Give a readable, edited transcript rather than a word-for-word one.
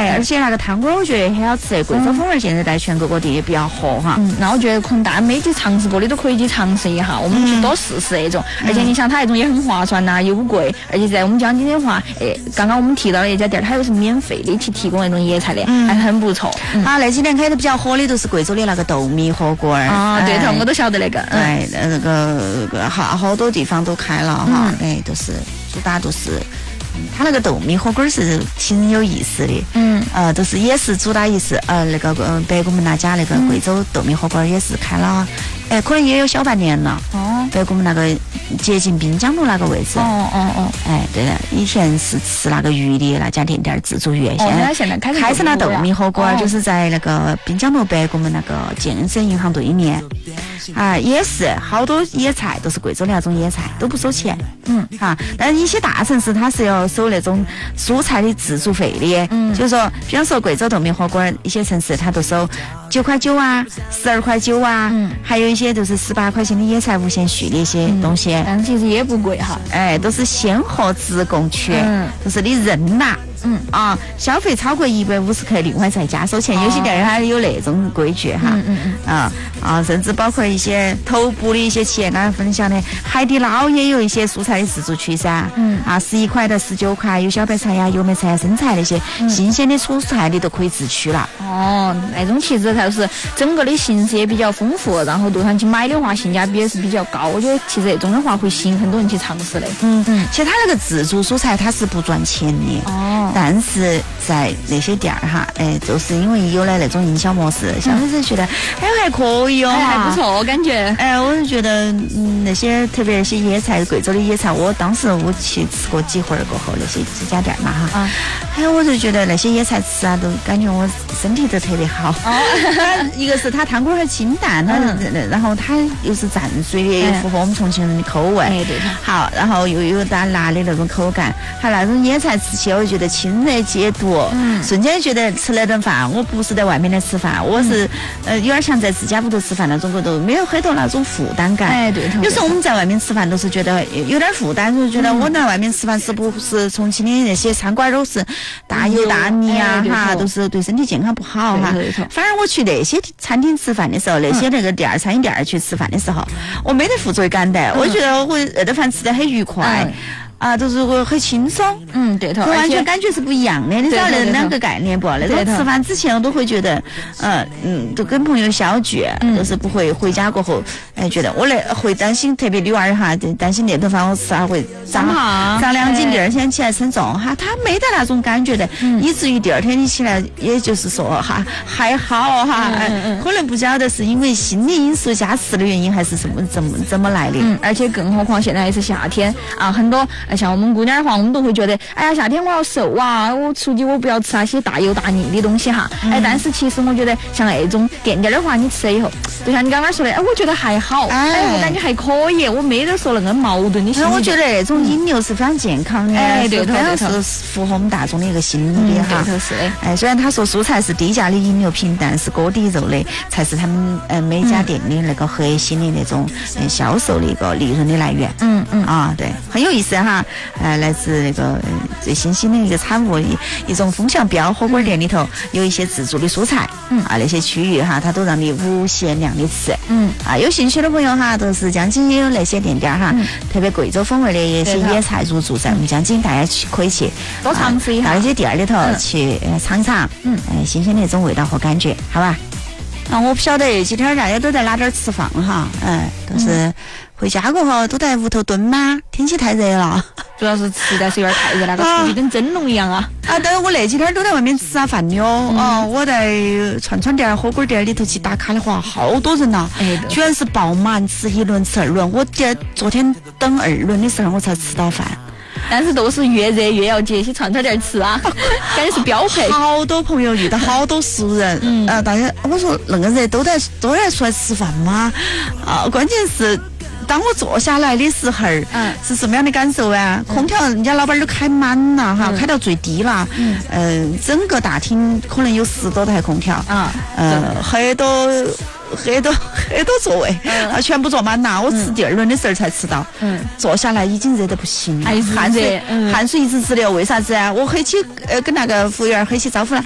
而且那个汤锅我觉得很好吃，贵州风味现在在全国各地也比较火哈。 那我觉得可能大家没去尝试过的都可以去尝试一下，我们去多试试那种。而且你想它那种也很划算呐，又不贵，而且在我们江津的话，刚刚我们提到的一家店，它又是免费的去提供那种野菜的，还很不错。 那几年开的比较火的都是贵州的那个豆米火锅啊，对头，我都晓得那个。 对，那个好多地方都开了哈，都是主打都是。它那个豆米火锅是挺有意思的，都是也是主打意思，那个北国门那家那个贵州豆米火锅也是开了，可能也有小半年了。北国门那个接近滨江路那个位置。对的，以前是吃那个鱼的那家店自助鱼， 现在开成了豆米火锅，就是在那个滨江路北国门那个建设银行对面。也是好多野菜都是贵州的那种野菜，都不收钱。但是一些大城市它是要收那种蔬菜的自助费的。就是说，比方说贵州豆米火锅，一些城市它都收9.9块啊，12.9块啊，还有一些就是18块钱的野菜无限续的一些东西。 但其实也不贵哈。 都是鲜货直供区，都是你认拿。消费超过150克另外再加收钱，有些店它有那种规矩哈。甚至包括一些头部的一些企业刚才分享的，海底捞也有一些蔬菜的自助区噻。11块的19块，有小白菜呀、油麦菜、生菜那些新鲜的蔬菜你都可以自取了。 那种其实它是整个的形式也比较丰富，然后路上去买的话性价比也是比较高。我觉得其实那种的话会吸引很多人去尝试的。 其实它那个自助蔬菜它是不赚钱的。但是在那些店儿哈，就是因为有了那种营销模式，消费者觉得还可以还不错，我感觉。 我就觉得那些特别那些野菜，贵州的野菜，当时我去吃过几回过后，那些几家店嘛哈，我就觉得那些野菜吃都感觉我身体都特别好。一个是它汤锅很清淡，然后它又是蘸水的，又符合我们重庆人的口味。 对。 好，然后又有点辣的那种口感，还那种野菜吃起来我觉得清热解毒，瞬间觉得吃那顿饭我不是在外面来吃饭，我是有点像在自家屋头吃饭那种，都没有很多那种负担感。 对。 有时候我们在外面吃饭都是觉得有点负担，就觉得我在外面吃饭是不是重庆的那些餐馆都是大油大腻啊哈，都是对身体健康不好哈。反而我去那些餐厅吃饭的时候，那些那个店餐饮店去吃饭的时候，我没得负罪感的，我觉得我那顿饭吃得很愉快。都是很轻松， 对头， 完全感觉是不一样的。你知道那两个概念不？那种吃饭之前我都会觉得，都跟朋友小聚，都是不会回家过后，觉得我会担心，特别女儿哈，担心那顿饭我吃还会长2斤，第二天起来称重哈，他没得那种感觉的，以至于第二天你起来，也就是说哈还好哈，可能不晓得是因为心理因素加持的原因，还是什么怎么来的。 而且更何况现在也是夏天啊，很多。像我们姑娘的话，我们都会觉得，哎呀，夏天我要瘦啊，我出去我不要吃那些大油大腻的东西哈。但是其实我觉得像那种店的话，你吃了以后，就像你刚刚说的，我觉得还好，我感觉还可以，我没得说那个矛盾的心理。 我觉得那种饮料是非常健康的， 对头， 是符合我们大众的一个心理哈。 对头是的。 虽然他说蔬菜是低价的饮料品，但是锅底肉的才是他们每家店的那个核心的那种销售的一个利润的来源。对，很有意思哈。来自那个最新兴的一个产物，一种风向标火锅店里头有一些自助的蔬菜，那些区域哈，它都让你无限量的吃。有兴趣的朋友哈，都是江津也有那些店哈，特别贵州风味的一些野菜入驻在我们江津，大家可以去多尝试一下， 到一些店里头去尝一尝，新鲜的那种味道和感觉，好吧？我不晓得几天大家都在哪点吃饭哈，都是回家过后都在屋头蹲吗？天气太热了， 主要是实在是有点太热了，出去跟蒸笼一样啊！ 对，我那几天都在外面吃饭的我在串店、火锅店里头去打卡的话，好多人呐，居然是爆满，吃1轮吃2轮。我昨天等2轮的时候我才吃到饭。 但是都是越热越要去串店吃啊，感觉是标配。 好多朋友遇到好多熟人，大家我说那个热都来出来吃饭吗？关键是当我坐下来的时候，是什么样的感受啊？空调人家老板都开满了哈，开到最低了，整个大厅可能有10多台空调，很多座位全部坐满了。我吃第2轮的时候才吃到，坐下来已经热得不行了，汗水一直直流。为啥子啊？我回去跟那个服务员回去招呼了。